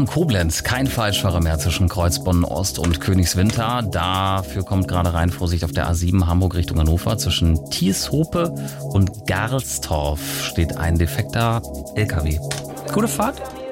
Richtung Koblenz. Kein Falschfahrer mehr zwischen Kreuzbonn Ost und Königswinter. Dafür kommt gerade rein Vorsicht auf der A7 Hamburg Richtung Hannover. Zwischen Thieshope und Garlstorf steht ein defekter LKW. Gute Fahrt.